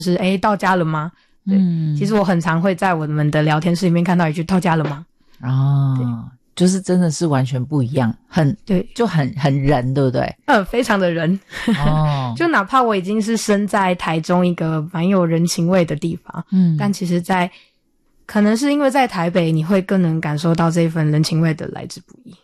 是到家了吗？对，其实我很常会在我们的聊天室里面看到一句到家了吗？ 就是真的是完全不一样， 对， 就很人，对不对？ 非常的人。就哪怕我已经是身在台中一个蛮有人情味的地方，但其实可能是因为在台北，你会更能感受到这份人情味的来之不易。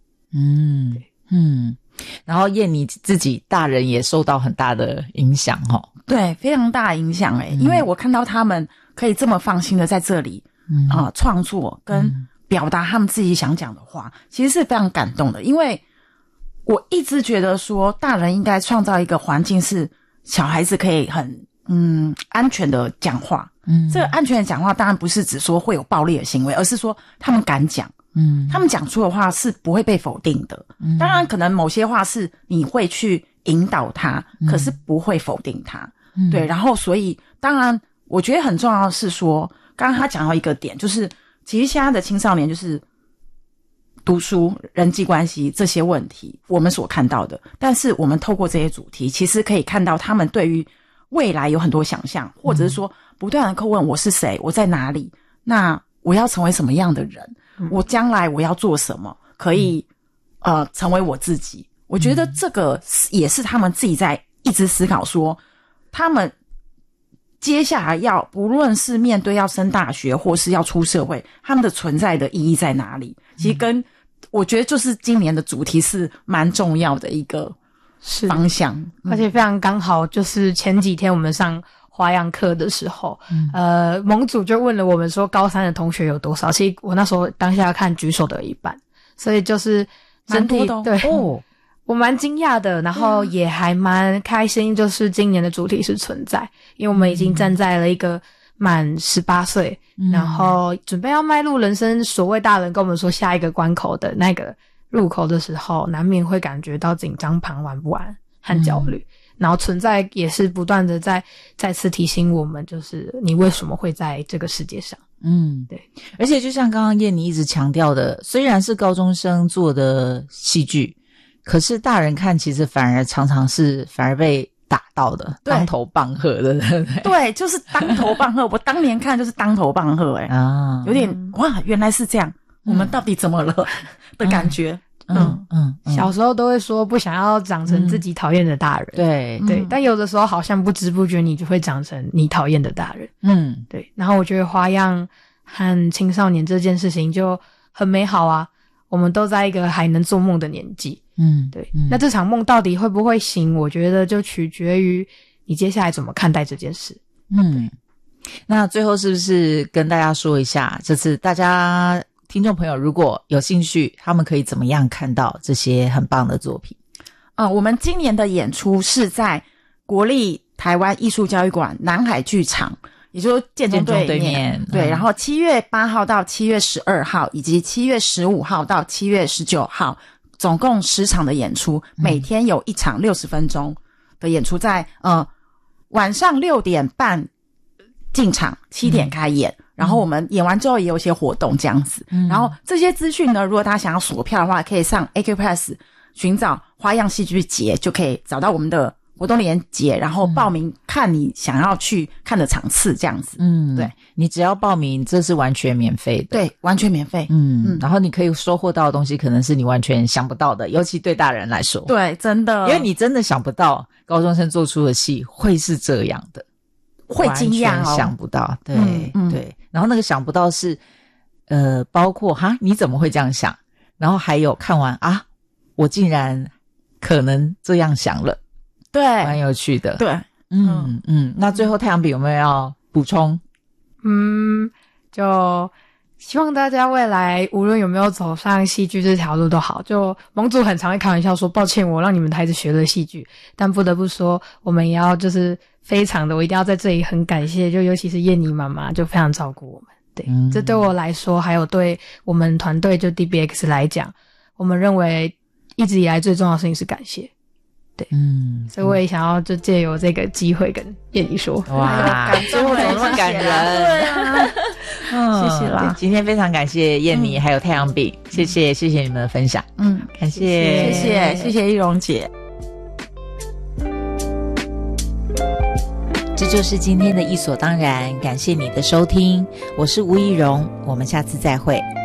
然后燕妮自己大人也受到很大的影响对，非常大的影响因为我看到他们可以这么放心的在这里创作跟表达他们自己想讲的话，其实是非常感动的。因为我一直觉得说大人应该创造一个环境是小孩子可以很安全的讲话。这个安全的讲话当然不是指说会有暴力的行为，而是说他们敢讲。他们讲出的话是不会被否定的。当然可能某些话是你会去引导他，可是不会否定他。对，然后所以当然我觉得很重要的是说，刚刚他讲到一个点，就是其实现在的青少年就是读书、人际关系这些问题我们所看到的，但是我们透过这些主题其实可以看到他们对于未来有很多想象，或者是说不断的叩问我是谁，我在哪里，那我要成为什么样的人，我将来我要做什么可以成为我自己。我觉得这个也是他们自己在一直思考说他们接下来要不论是面对要升大学或是要出社会，他们的存在的意义在哪里，其实跟我觉得就是今年的主题是蛮重要的一个方向。 而且非常刚好就是前几天我们上花样课的时候盟主就问了我们说高三的同学有多少，其实我那时候当下看举手的有一半，所以就是整体蛮多的对我蛮惊讶的，然后也还蛮开心，就是今年的主题是存在，因为我们已经站在了一个满18岁然后准备要迈入人生所谓大人跟我们说下一个关口的那个入口的时候，难免会感觉到紧张、彷徨不安和焦虑然后存在也是不断的再次提醒我们，就是你为什么会在这个世界上。对。 而且就像刚刚燕妮一直强调的，虽然是高中生做的戏剧，可是大人看其实反而被打到的，当头棒喝的，对不对？ 对，就是当头棒喝。我当年看就是当头棒喝有点哇，原来是这样，我们到底怎么了的感觉。 小时候都会说不想要长成自己讨厌的大人，对，但有的时候好像不知不觉你就会长成你讨厌的大人。对。然后我觉得花样和青少年这件事情就很美好啊，我们都在一个还能做梦的年纪。对。那这场梦到底会不会醒，我觉得就取决于你接下来怎么看待这件事。 那最后是不是跟大家说一下，这次大家听众朋友如果有兴趣，他们可以怎么样看到这些很棒的作品？ 我们今年的演出是在国立台湾艺术教育馆南海剧场，也就是建中对面。对，然后7月8号到7月12号以及7月15号到7月19号总共10场的演出，每天有一场60分钟的演出，在晚上6点半进场，7点开演。然后我们演完之后也有一些活动这样子。然后这些资讯呢，如果大家想要锁票的话，可以上 AKPress 寻找花样戏剧节，就可以找到我们的活动连结，然后报名看你想要去看的场次这样子。对， 你只要报名，这是完全免费的。 对，完全免费。 然后你可以收获到的东西可能是你完全想不到的，尤其对大人来说。 对，真的。 因为你真的想不到高中生做出的戏会是这样的， 会惊讶完全想不到。对。然后那个想不到是包括你怎么会这样想，然后还有看完我竟然可能这样想了。 对， 蛮有趣的。 对。 那最后太阳饼有没有要补充？ 就希望大家未来无论有没有走上戏剧这条路都好，就盟主很常会开玩笑说抱歉我让你们的孩子学了戏剧，但不得不说我们也要就是非常的，我一定要在这里很感谢，就尤其是燕妮妈妈就非常照顾我们。对，这对我来说还有对我们团队就 DBX 来讲，我们认为一直以来最重要的事情是感谢。对，所以我也想要就借由这个机会跟燕妮说， 哇，最后怎么那么感人？ 对啊，谢谢啦。 今天非常感谢燕妮还有太阳饼，谢谢你们的分享。感谢谢谢易容姐。 这就是今天的一所当然，感谢你的收听，我是吴怡蓉，我们下次再会。